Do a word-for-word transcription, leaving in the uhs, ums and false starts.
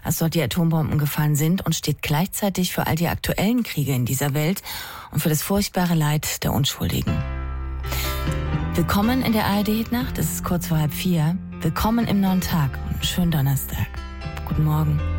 als dort die Atombomben gefallen sind, und steht gleichzeitig für all die aktuellen Kriege in dieser Welt und für das furchtbare Leid der Unschuldigen. Willkommen in der A R D-Hitnacht, es ist kurz vor halb vier. Willkommen im neuen Tag und schönen Donnerstag. Guten Morgen.